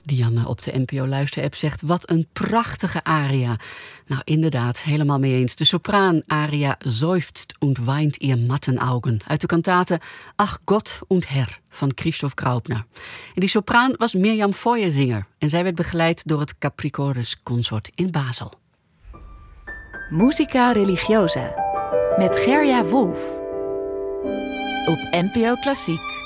Dianne op de NPO Luisterapp zegt, wat een prachtige aria. Nou, inderdaad, helemaal mee eens. De sopraan-aria Seufzt und weint ihr matten Augen uit de kantate Ach Gott und Herr van Christoph Graupner. En die sopraan was Mirjam Feuersinger en zij werd begeleid door het Capricorus Consort in Basel. Musica Religiosa met Gerja Wolf op NPO Klassiek.